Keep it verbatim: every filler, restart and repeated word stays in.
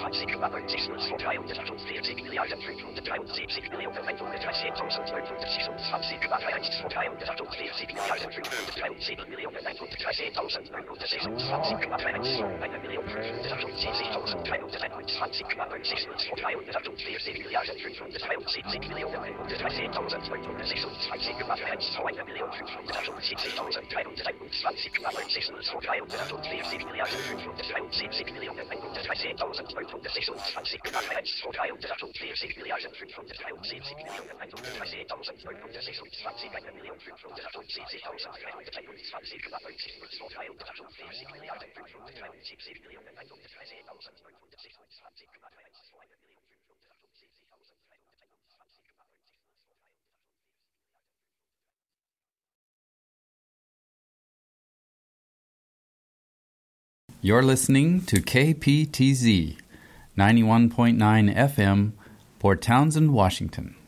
You're listening to K P T Z, ninety-one point nine F M, Port Townsend, Washington.